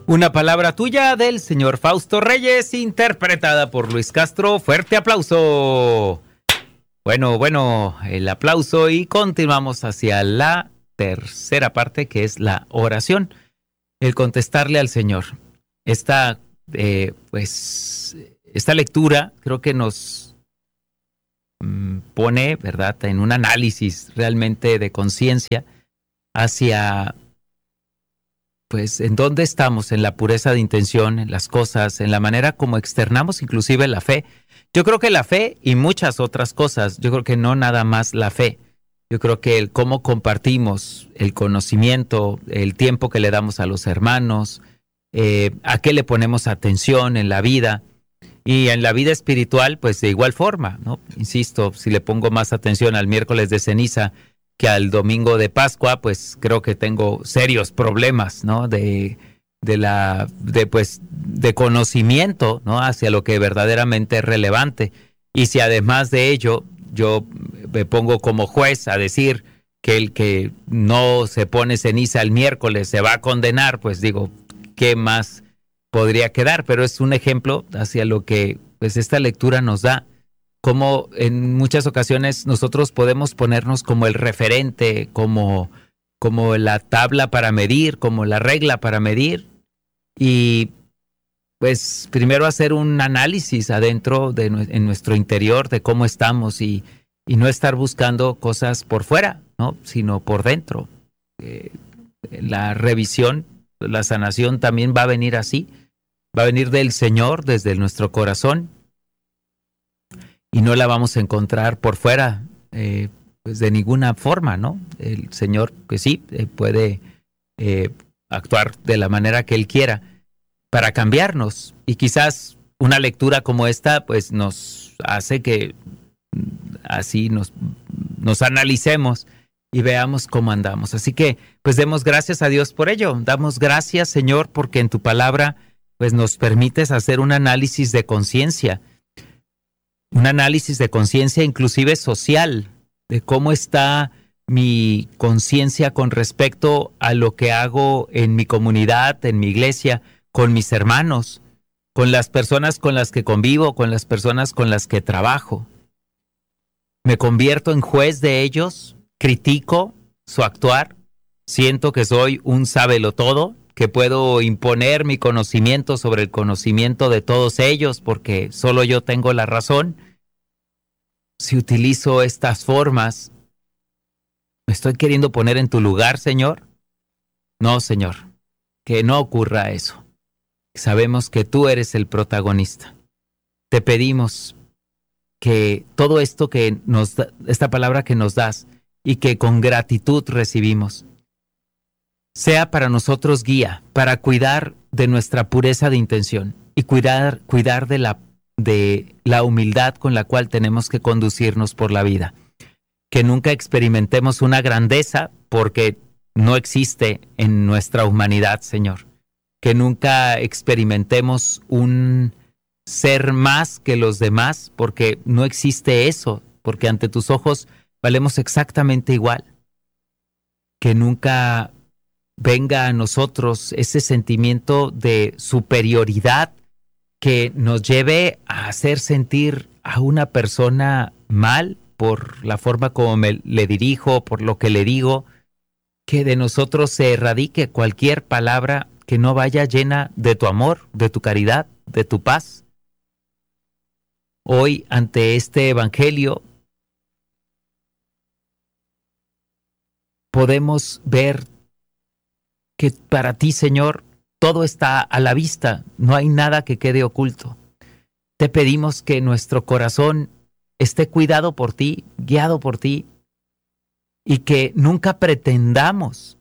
Una palabra tuya del señor Fausto Reyes, interpretada por Luis Castro. Fuerte aplauso. Bueno, el aplauso y continuamos hacia la tercera parte, que es la oración, el contestarle al Señor. Esta lectura creo que nos pone, ¿verdad?, en un análisis realmente de conciencia hacia, pues, en dónde estamos, en la pureza de intención, en las cosas, en la manera como externamos inclusive la fe. Yo creo que la fe y muchas otras cosas, yo creo que no nada más la fe. Yo creo que el cómo compartimos el conocimiento, el tiempo que le damos a los hermanos, a qué le ponemos atención en la vida. Y en la vida espiritual, pues de igual forma, ¿no? Insisto, si le pongo más atención al miércoles de ceniza que al domingo de Pascua, pues creo que tengo serios problemas, ¿no? De conocimiento, ¿no?, hacia lo que verdaderamente es relevante. Y si además de ello yo me pongo como juez a decir que el que no se pone ceniza el miércoles se va a condenar, pues digo, ¿qué más podría quedar? Pero es un ejemplo hacia lo que, pues, esta lectura nos da, como en muchas ocasiones nosotros podemos ponernos como el referente, como la tabla para medir, como la regla para medir, y pues primero hacer un análisis adentro en nuestro interior de cómo estamos y no estar buscando cosas por fuera, ¿no?, sino por dentro. La revisión, la sanación también va a venir así, va a venir del Señor, desde nuestro corazón, y no la vamos a encontrar por fuera, pues de ninguna forma, ¿no? El Señor, pues sí, puede actuar de la manera que Él quiera para cambiarnos, y quizás una lectura como esta pues nos hace que así nos analicemos y veamos cómo andamos. Así que pues demos gracias a Dios por ello. Damos gracias, Señor, porque en tu palabra pues nos permites hacer un análisis de conciencia, inclusive social, de cómo está mi conciencia con respecto a lo que hago en mi comunidad, en mi iglesia, con mis hermanos, con las personas con las que convivo, con las personas con las que trabajo. Me convierto en juez de ellos, critico su actuar, siento que soy un sábelotodo, que puedo imponer mi conocimiento sobre el conocimiento de todos ellos porque solo yo tengo la razón. Si utilizo estas formas, ¿me estoy queriendo poner en tu lugar, Señor? No, Señor, que no ocurra eso. Sabemos que tú eres el protagonista. Te pedimos que todo esto que nos da, esta palabra que nos das y que con gratitud recibimos, sea para nosotros guía, para cuidar de nuestra pureza de intención y cuidar de la humildad con la cual tenemos que conducirnos por la vida. Que nunca experimentemos una grandeza porque no existe en nuestra humanidad, Señor. Que nunca experimentemos un ser más que los demás, porque no existe eso, porque ante tus ojos valemos exactamente igual. Que nunca venga a nosotros ese sentimiento de superioridad que nos lleve a hacer sentir a una persona mal por la forma como le dirijo, por lo que le digo. Que de nosotros se erradique cualquier palabra que no vaya llena de tu amor, de tu caridad, de tu paz. Hoy, ante este evangelio, podemos ver que para ti, Señor, todo está a la vista, no hay nada que quede oculto. Te pedimos que nuestro corazón esté cuidado por ti, guiado por ti, y que nunca pretendamos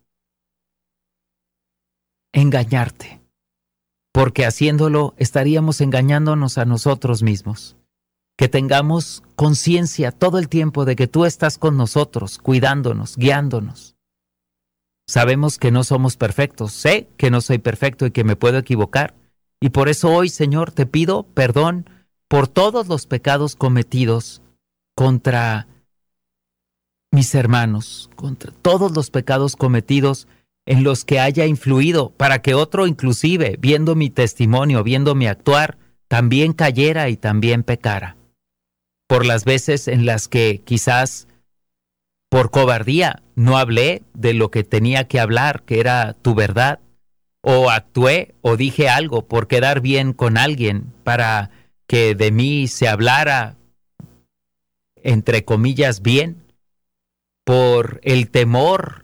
engañarte, porque haciéndolo estaríamos engañándonos a nosotros mismos. Que tengamos conciencia todo el tiempo de que tú estás con nosotros, cuidándonos, guiándonos. Sabemos que no somos perfectos, sé que no soy perfecto y que me puedo equivocar, y por eso hoy, Señor, te pido perdón por todos los pecados cometidos contra mis hermanos, contra todos los pecados cometidos en los que haya influido para que otro, inclusive, viendo mi testimonio, viendo mi actuar, también cayera y también pecara. Por las veces en las que quizás por cobardía no hablé de lo que tenía que hablar, que era tu verdad, o actué o dije algo por quedar bien con alguien para que de mí se hablara, entre comillas, bien, por el temor